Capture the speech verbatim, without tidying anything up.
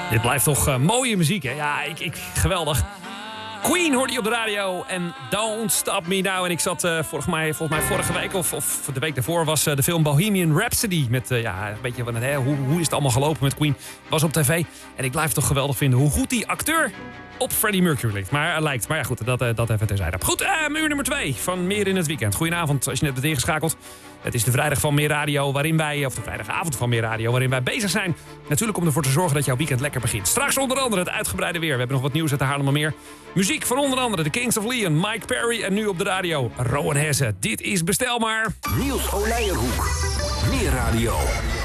Dit blijft toch uh, mooie muziek, hè? Ja, ik, ik, geweldig. Queen hoorde je op de radio en Don't Stop Me Now. En ik zat uh, volgens, mij, volgens mij vorige week of, of de week daarvoor was uh, de film Bohemian Rhapsody. Met uh, ja, een beetje van het, hè, hoe, hoe is het allemaal gelopen met Queen. Was op tv. En ik blijf het toch geweldig vinden hoe goed die acteur op Freddie Mercury lijkt. Maar, uh, lijkt. maar ja, goed, dat, uh, dat even terzijde. Goed, uh, uur nummer twee van Meer in het Weekend. Goedenavond als je net bent ingeschakeld. Het is de vrijdag van Meer Radio, waarin wij, of de vrijdagavond van Meer Radio, waarin wij bezig zijn. Natuurlijk om ervoor te zorgen dat jouw weekend lekker begint. Straks onder andere het uitgebreide weer. We hebben nog wat nieuws uit de Haarlemmermeer. Muziek van onder andere de Kings of Leon, Mike Perry en nu op de radio Rowan Hesse. Dit is Bestel maar. Niels Olijerhoek. Meer Radio.